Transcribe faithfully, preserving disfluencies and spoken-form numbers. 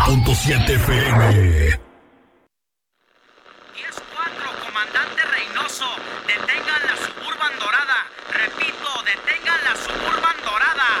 punto siete F M. diez cuatro, comandante Reynoso. Detengan la Suburban Dorada.